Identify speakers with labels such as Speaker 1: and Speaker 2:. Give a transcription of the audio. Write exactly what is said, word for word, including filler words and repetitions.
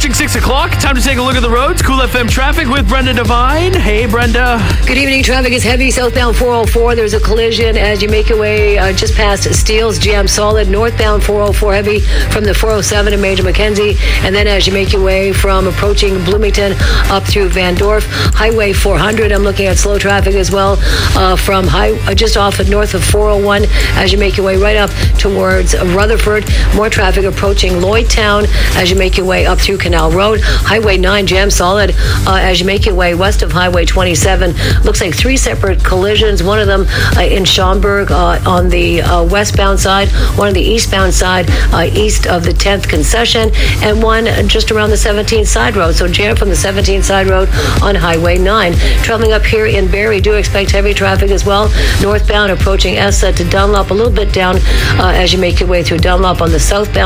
Speaker 1: Approaching six o'clock. Time to take a look at the roads. Cool F M traffic with Brenda Devine. Hey, Brenda.
Speaker 2: Good evening. Traffic is heavy southbound four oh four. There's a collision as you make your way uh, just past Steeles. Jam solid. Northbound four oh four heavy from the four oh seven to Major Mackenzie. And then as you make your way from approaching Bloomington up through Van Dorp. Highway four hundred. I'm looking at slow traffic as well uh, from high, uh, just off of north of four oh one as you make your way right up towards Rutherford. More traffic approaching Lloydtown as you make your way up through Canal Road. Highway nine jam solid uh, as you make your way west of Highway twenty-seven. Looks like three separate collisions. One of them uh, in Schaumburg uh, on the uh, westbound side, one on the eastbound side uh, east of the tenth concession, and one just around the seventeenth side road. So jam from the seventeenth side road on Highway nine. Traveling up here in Barrie, do expect heavy traffic as well. Northbound approaching Essa to Dunlop, a little bit down uh, as you make your way through Dunlop on the southbound